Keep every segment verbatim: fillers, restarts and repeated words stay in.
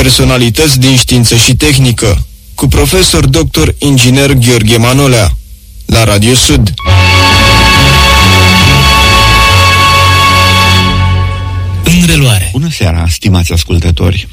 Personalități din știință și tehnică, cu profesor doctor inginer Gheorghe Manolea, la Radio Sud. În reluare. Bună seara, stimați ascultători!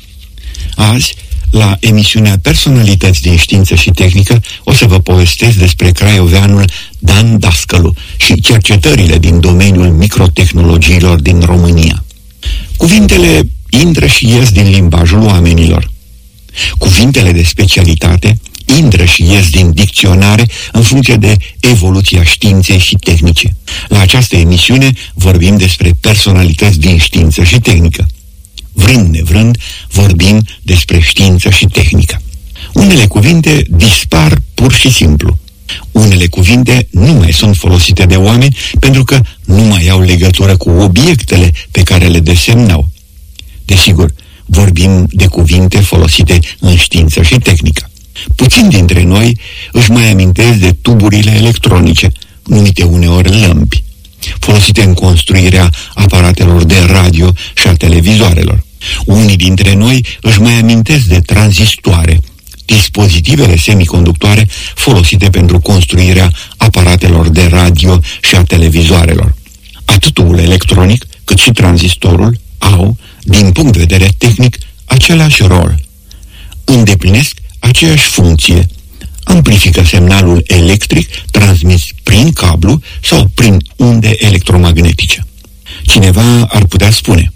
Azi, la emisiunea Personalități din știință și tehnică, o să vă povestesc despre craioveanul Dan Dascălu și cercetările din domeniul microtehnologiilor din România. Cuvintele intră și ies din limbajul oamenilor. Cuvintele de specialitate intră și ies din dicționare în funcție de evoluția științei și tehnice. La această emisiune vorbim despre personalități din știință și tehnică. Vrând nevrând, vorbim despre știință și tehnică. Unele cuvinte dispar pur și simplu. Unele cuvinte nu mai sunt folosite de oameni pentru că nu mai au legătură cu obiectele pe care le desemnau. Desigur, vorbim de cuvinte folosite în știință și tehnică. Puțini dintre noi își mai amintesc de tuburile electronice, numite uneori lămpi, folosite în construirea aparatelor de radio și a televizoarelor. Unii dintre noi își mai amintesc de tranzistoare, dispozitivele semiconductoare folosite pentru construirea aparatelor de radio și a televizoarelor. Atât tubul electronic cât și tranzistorul au, din punct de vedere tehnic, același rol. Îndeplinesc aceeași funcție. Amplifică semnalul electric transmis prin cablu sau prin unde electromagnetice. Cineva ar putea spune: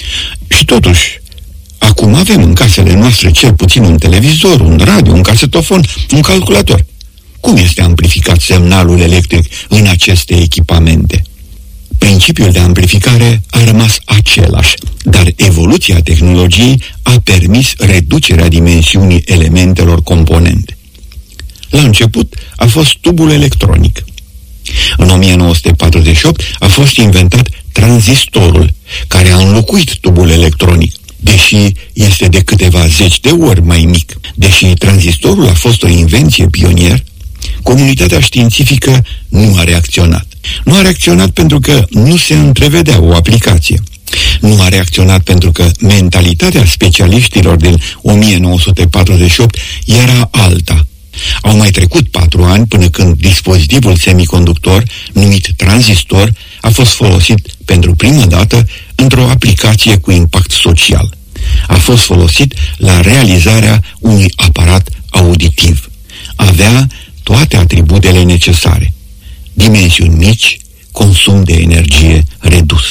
și totuși, acum avem în casele noastre cel puțin un televizor, un radio, un casetofon, un calculator. Cum este amplificat semnalul electric în aceste echipamente? Principiul de amplificare a rămas același, dar evoluția tehnologiei a permis reducerea dimensiunii elementelor componente. La început a fost tubul electronic. În o mie nouă sute patruzeci și opt a fost inventat tranzistorul, care a înlocuit tubul electronic, deși este de câteva zeci de ori mai mic. Deși tranzistorul a fost o invenție pionier, comunitatea științifică nu a reacționat. Nu a reacționat pentru că nu se întrevedea o aplicație. Nu a reacționat pentru că mentalitatea specialiștilor din o mie nouă sute patruzeci și opt era alta. Au mai trecut patru ani până când dispozitivul semiconductor, numit tranzistor, a fost folosit pentru prima dată într-o aplicație cu impact social. A fost folosit la realizarea unui aparat auditiv. Avea toate atributele necesare. Dimensiuni mici, consum de energie redus.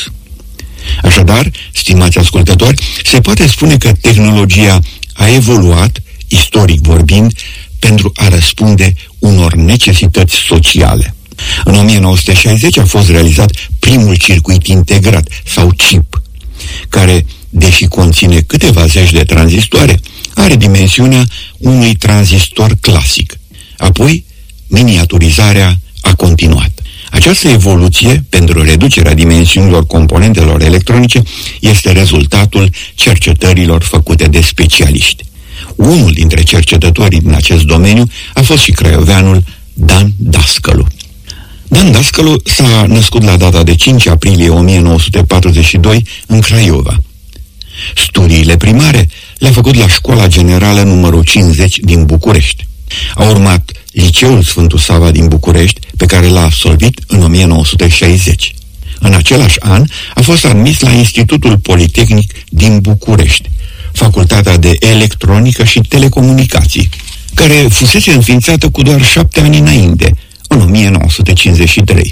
Așadar, stimați ascultători, se poate spune că tehnologia a evoluat, istoric vorbind, pentru a răspunde unor necesități sociale. În o mie nouă sute șaizeci a fost realizat primul circuit integrat, sau chip, care, deși conține câteva zeci de tranzistoare, are dimensiunea unui tranzistor clasic. Apoi, miniaturizarea a continuat. Această evoluție pentru reducerea dimensiunilor componentelor electronice este rezultatul cercetărilor făcute de specialiști. Unul dintre cercetătorii din acest domeniu a fost și craioveanul Dan Dascălu. Dan Dascălu s-a născut la data de cinci aprilie o mie nouă sute patruzeci și doi în Craiova. Studiile primare le-a făcut la Școala Generală numărul cincizeci din București. A urmat Liceul Sfântul Sava din București, pe care l-a absolvit în o mie nouă sute șaizeci. În același an a fost admis la Institutul Politehnic din București, Facultatea de Electronică și Telecomunicații, care fusese înființată cu doar șapte ani înainte, în o mie nouă sute cincizeci și trei.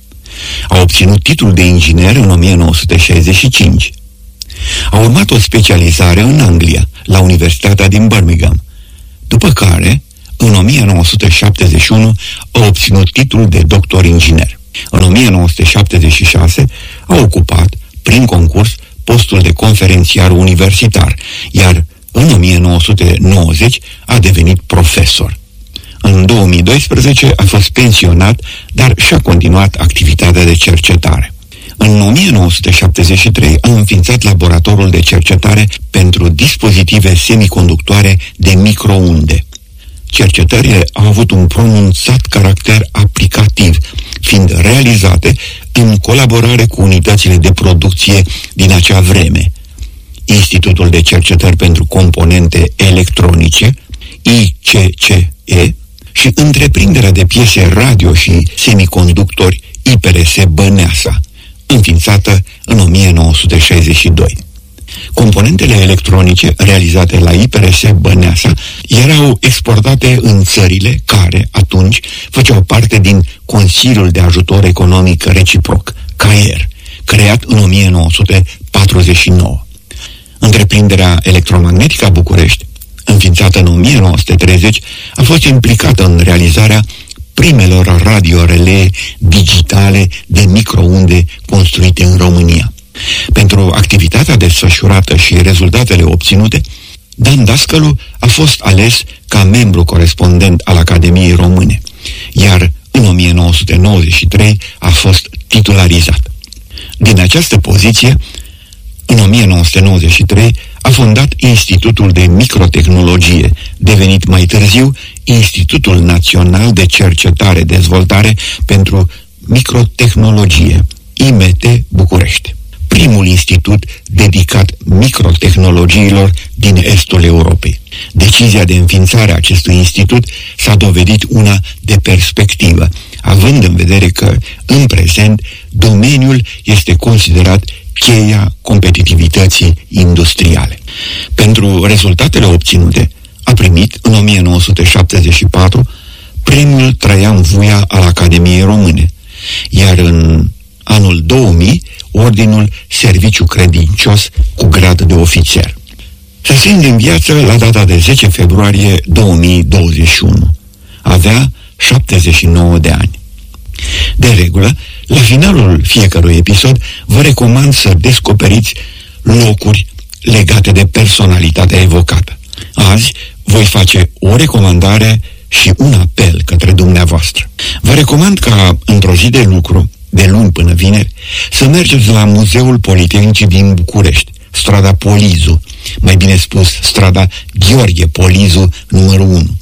A obținut titlul de inginer în o mie nouă sute șaizeci și cinci. A urmat o specializare în Anglia, la Universitatea din Birmingham, după care, în o mie nouă sute șaptezeci și unu, a obținut titlul de doctor inginer. În o mie nouă sute șaptezeci și șase a ocupat, prin concurs, postul de conferențiar universitar, iar în o mie nouă sute nouăzeci a devenit profesor. În două mii doisprezece a fost pensionat, dar și-a continuat activitatea de cercetare. În o mie nouă sute șaptezeci și trei a înființat laboratorul de cercetare pentru dispozitive semiconductoare de microunde. Cercetările au avut un pronunțat caracter aplicativ, fiind realizate în colaborare cu unitățile de producție din acea vreme. Institutul de Cercetări pentru Componente Electronice, I C C E, și întreprinderea de piese radio și semiconductori I P R S Băneasa, înființată în o mie nouă sute șaizeci și doi. Componentele electronice realizate la I P R S Băneasa erau exportate în țările care, atunci, făceau parte din Consiliul de Ajutor Economic Reciproc, C A E R, creat în o mie nouă sute patruzeci și nouă. Întreprinderea electromagnetică a București, înființată în o mie nouă sute treizeci, a fost implicată în realizarea primelor radiorelee digitale de microunde construite în România. Pentru activitatea desfășurată și rezultatele obținute, Dan Dascălu a fost ales ca membru corespondent al Academiei Române, iar în o mie nouă sute nouăzeci și trei a fost titularizat. Din această poziție, în o mie nouă sute nouăzeci și trei, a fondat Institutul de Microtehnologie, devenit mai târziu Institutul Național de Cercetare-Dezvoltare pentru Microtehnologie, I M T București, primul institut dedicat microtehnologiilor din estul Europei. Decizia de înființare a acestui institut s-a dovedit una de perspectivă, având în vedere că, în prezent, domeniul este considerat cheia competitivității industriale. Pentru rezultatele obținute, a primit în o mie nouă sute șaptezeci și patru premiul Traian Vuia al Academiei Române, iar în anul două mii, ordinul Serviciu Credincios cu grad de ofițer. Sosind în viață la data de zece februarie două mii douăzeci și unu. Avea șaptezeci și nouă de ani. De regulă, la finalul fiecărui episod, vă recomand să descoperiți locuri legate de personalitatea evocată. Azi voi face o recomandare și un apel către dumneavoastră. Vă recomand ca, într-o zi de lucru, de luni până vineri, să mergeți la Muzeul Politehnicii din București, strada Polizu, mai bine spus, strada Gheorghe Polizu, numărul unu.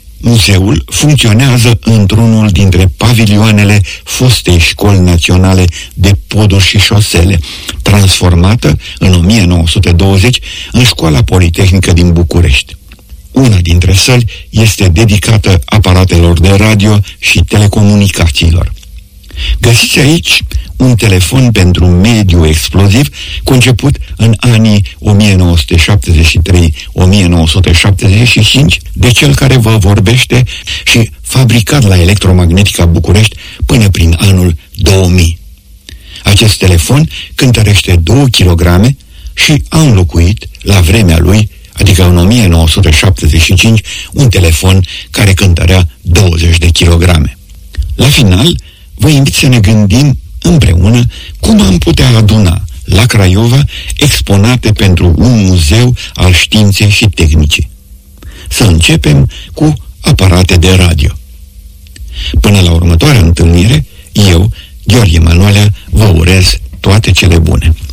Muzeul funcționează într-unul dintre pavilioanele fostei Școli Naționale de Poduri și Șosele, transformată în o mie nouă sute douăzeci în Școala Politehnică din București. Una dintre săli este dedicată aparatelor de radio și telecomunicațiilor. Găsiți aici un telefon pentru mediu exploziv conceput în anii o mie nouă sute șaptezeci și trei - o mie nouă sute șaptezeci și cinci de cel care vă vorbește și fabricat la Electromagnetica București până prin anul două mii. Acest telefon cântărește două kilograme și a înlocuit, la vremea lui, adică în o mie nouă sute șaptezeci și cinci, un telefon care cântărea douăzeci de kilograme. La final, vă invit să ne gândim împreună cum am putea aduna la Craiova exponate pentru un muzeu al științei și tehnicii. Să începem cu aparate de radio. Până la următoarea întâlnire, eu, Gheorghe Manolea, vă urez toate cele bune.